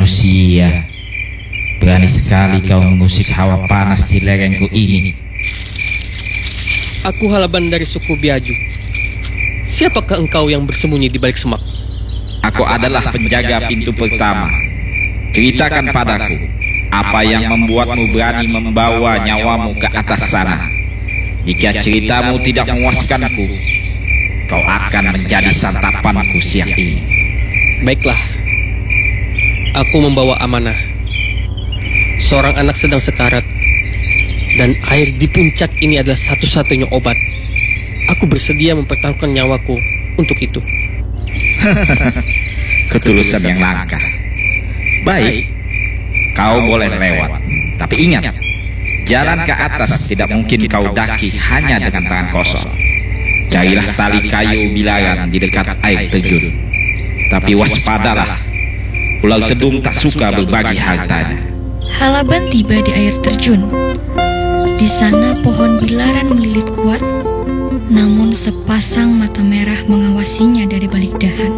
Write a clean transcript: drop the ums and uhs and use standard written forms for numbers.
manusia, berani sekali kau mengusik hawa panas di lerengku ini. Aku Halaban dari suku Biaju. Siapakah engkau yang bersembunyi di balik semak? Aku adalah penjaga pintu pertama. Ceritakan padaku, apa yang membuatmu berani membawa nyawamu ke atas sana? Jika ceritamu tidak memuaskanku, kau akan menjadi santapanku siang ini. Baiklah, aku membawa amanah. Seorang anak sedang sekarat, dan air di puncak ini adalah satu-satunya obat. Aku bersedia mempertaruhkan nyawaku untuk itu. Ketulusan yang langka. Baik, kau boleh lewat. Tapi ingat, jalan ke atas tidak mungkin kau daki hanya dengan tangan kosong. Carilah tali kayu bilangan di dekat air terjun. Tapi waspadalah, ular tedung tak suka berbagi hartanya. Halaban tiba di air terjun. Di sana pohon bilaran melilit kuat, namun sepasang mata merah mengawasinya dari balik dahan.